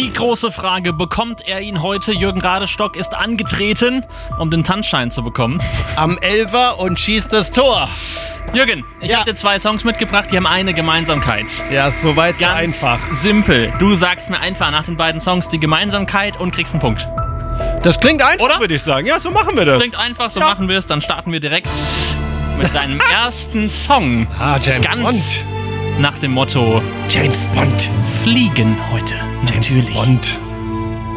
Die große Frage, bekommt er ihn heute? Jürgen Radestock ist angetreten, um den Tanzschein zu bekommen. Am Elfer und schießt das Tor. Jürgen, ich habe dir 2 Songs mitgebracht, die haben eine Gemeinsamkeit. Ja, soweit so Ganz einfach. simpel. Du sagst mir einfach nach den beiden Songs die Gemeinsamkeit und kriegst einen Punkt. Das klingt einfach, Oder? würde ich sagen. Ja, so machen wir das. Klingt einfach, so machen wir es. Dann starten wir direkt mit deinem ersten Song. James Ganz Bond. nach dem Motto James Bond. Fliegen heute. James Natürlich. Bond.